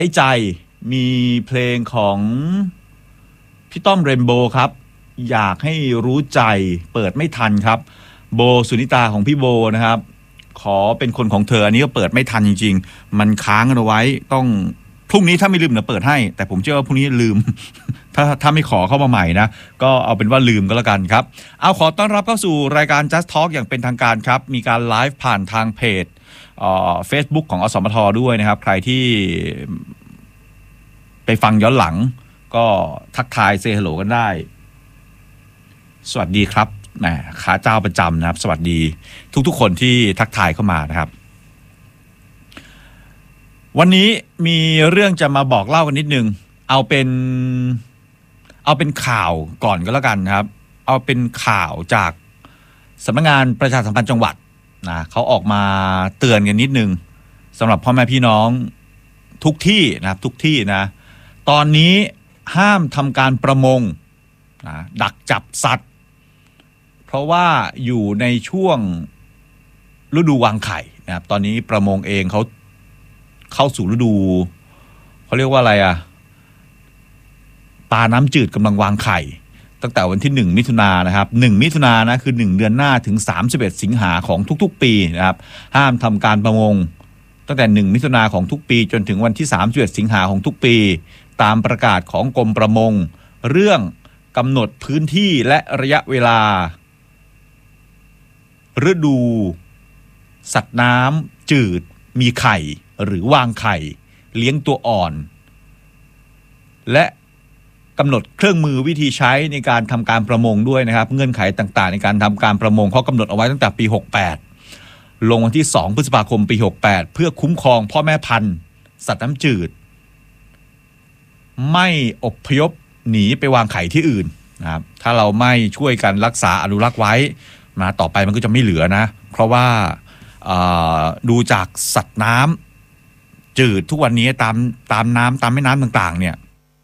ไอ้ใจมีเพลงของพี่ต้อมเรนโบว์ครับอยากให้รู้ใจเปิดไม่ทันครับโบสุนิตาของพี่โบนะครับขอเป็นคนของเธออันนี้ก็เปิดไม่ทันจริงๆมันค้างกันเอาไว้ต้องพรุ่งนี้ถ้าไม่ลืมนะเปิดให้แต่ผมเชื่อว่าพรุ่งนี้ลืม ถ้าไม่ขอเข้ามาใหม่นะก็เอาเป็นว่าลืมก็แล้วกันครับเอาขอต้อนรับเข้าสู่รายการ Just Talk อย่างเป็นทางการครับมีการไลฟ์ผ่านทางเพจFacebook ของอสมทด้วยนะครับใครที่ไปฟังย้อนหลังก็ทักทายเซฮัลโหลกันได้สวัสดีครับแหมขาเจ้าประจำนะครับสวัสดีทุกๆคนที่ทักทายเข้ามานะครับวันนี้มีเรื่องจะมาบอกเล่ากันนิดนึงเอาเป็นข่าวก่อนก็แล้วกันครับเอาเป็นข่าวจากสำนักงานประชาสัมพันธ์จังหวัดนะเขาออกมาเตือนกันนิดนึงสำหรับพ่อแม่พี่น้องทุกที่นะครับทุกที่นะตอนนี้ห้ามทำการประมงนะดักจับสัตว์เพราะว่าอยู่ในช่วงฤดูวางไข่นะครับตอนนี้ประมงเองเขาเข้าสู่ฤดูเขาเรียกว่าอะไรอะปลาน้ำจืดกำลังวางไข่ตั้งแต่วันที่1มิถุนายนนะครับ1มิถุนายนนะคือ1เดือนหน้าถึง31สิงหาของทุกๆปีนะครับห้ามทำการประมงตั้งแต่1มิถุนายนของทุกปีจนถึงวันที่31สิงหาของทุกปีตามประกาศของกรมประมงเรื่องกำหนดพื้นที่และระยะเวลาฤดูสัตว์น้ำจืดมีไข่หรือวางไข่เลี้ยงตัวอ่อนและกำหนดเครื่องมือวิธีใช้ในการทำการประมงด้วยนะครับเงื่อนไขต่างๆในการทำการประมงเขากำหนดเอาไว้ตั้งแต่ปี68ลงวันที่2พฤษภาคมปี68เพื่อคุ้มครองพ่อแม่พันธุ์สัตว์น้ำจืดไม่อพยพหนีไปวางไข่ที่อื่นนะครับถ้าเราไม่ช่วยกันรักษาอนุรักษ์ไว้มาต่อไปมันก็จะไม่เหลือนะเพราะว่าดูจากสัตว์น้ำจืดทุกวันนี้ตามน้ำตามแม่น้ำต่างๆเนี่ย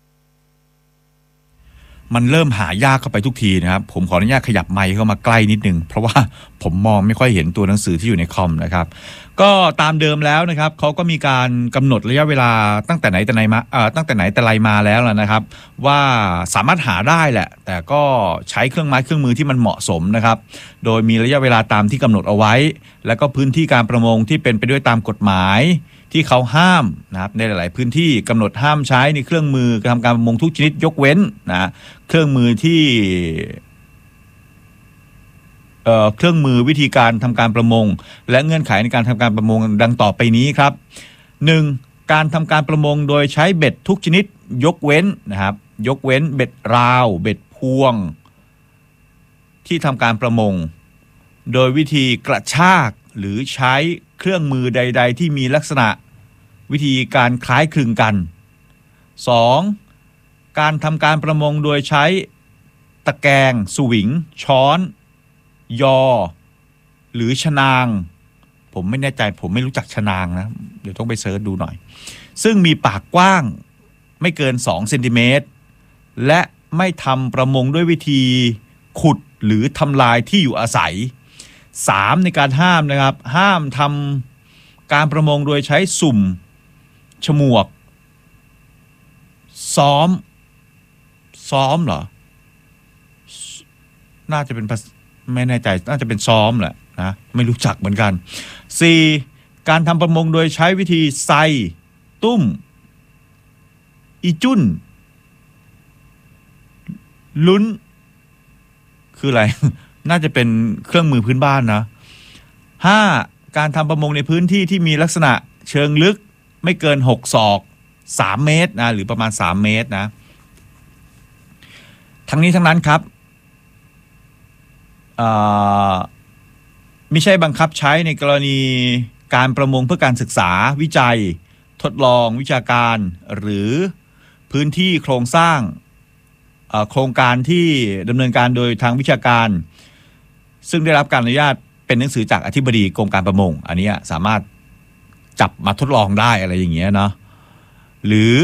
มันเริ่มหายากเข้าไปทุกทีนะครับผมขออนุญาตขยับไมค์เข้ามาใกล้นิดนึงเพราะว่าผมมองไม่ค่อยเห็นตัวหนังสือที่อยู่ในคอมนะครับก็ตามเดิมแล้วนะครับเขาก็มีการกำหนดระยะเวลาตั้งแต่ไหนแต่ไรมาแล้วนะครับว่าสามารถหาได้แหละแต่ก็ใช้เครื่องไม้เครื่องมือที่มันเหมาะสมนะครับโดยมีระยะเวลาตามที่กำหนดเอาไว้แล้วก็พื้นที่การประมงที่เป็นไปด้วยตามกฎหมายที่เขาห้ามนะครับในหลายๆพื้นที่กำหนดห้ามใช้ในเครื่องมือทำการประมงทุกชนิดยกเว้นนะเครื่องมือที่เครื่องมือวิธีการทำการประมงและเงื่อนไขในการทำการประมงดังต่อไปนี้ครับ 1. การทำการประมงโดยใช้เบ็ดทุกชนิดยกเว้นนะครับยกเว้นเบ็ดราวเบ็ดพวงที่ทำการประมงโดยวิธีกระชากหรือใช้เครื่องมือใดๆที่มีลักษณะวิธีการคล้ายคลึงกัน 2. การทำการประมงโดยใช้ตะแกรงสวิงช้อนยอหรือชนางผมไม่แน่ใจผมไม่รู้จักชนางนะเดี๋ยวต้องไปเสิร์ชดูหน่อยซึ่งมีปากกว้างไม่เกิน2เซนติเมตรและไม่ทำประมงด้วยวิธีขุดหรือทำลายที่อยู่อาศัย 3. ในการห้ามนะครับห้ามทำการประมงโดยใช้สุ่มฉมวกซ้อมเหรอน่าจะเป็นไม่แน่ใจน่าจะเป็นซ้อมแหละนะไม่รู้จักเหมือนกัน 4. การทำประมงโดยใช้วิธีไซตุ้มอีจุ้นลุ้นคืออะไร น่าจะเป็นเครื่องมือพื้นบ้านนะ 5. การทำประมงในพื้นที่ที่มีลักษณะเชิงลึกไม่เกิน6ศอก3เมตรนะหรือประมาณ3เมตรนะทั้งนี้ทั้งนั้นครับไม่ใช่บังคับใช้ในกรณีการประมงเพื่อการศึกษาวิจัยทดลองวิชาการหรือพื้นที่โครงสร้างโครงการที่ดำเนินการโดยทางวิชาการซึ่งได้รับการอนุญาตเป็นหนังสือจากอธิบดีกรมการประมงอันนี้สามารถจับมาทดลองได้อะไรอย่างเงี้ยเนาะหรือ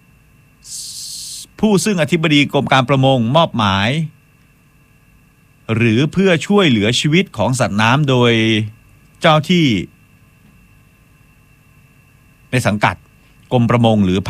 ผู้ซึ่งอธิบดีกรมการประมงมอบหมายหรือเพื่อช่วยเหลือชีวิตของสัตว์น้ำโดยเจ้าที่ในสังกัดกรมประมงหรือ